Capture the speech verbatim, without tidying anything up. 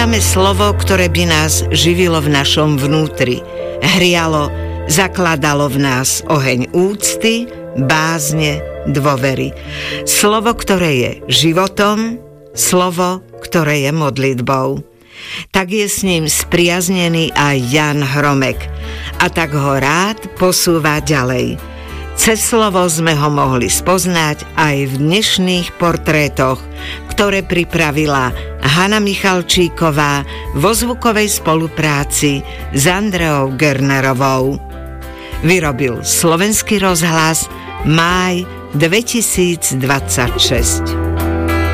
Máme slovo, ktoré by nás živilo v našom vnútri, hrialo, zakladalo v nás oheň úcty, bázne, dôvery. Slovo, ktoré je životom, slovo, ktoré je modlitbou. Tak je s ním spriaznený aj Jan Hromek a tak ho rád posúva ďalej. Cez slovo sme ho mohli spoznať aj v dnešných portrétoch, ktoré pripravila Hana Michalčíková vo zvukovej spolupráci s Andreou Gernerovou. Vyrobil Slovenský rozhlas máj dvetisícdvadsaťšesť.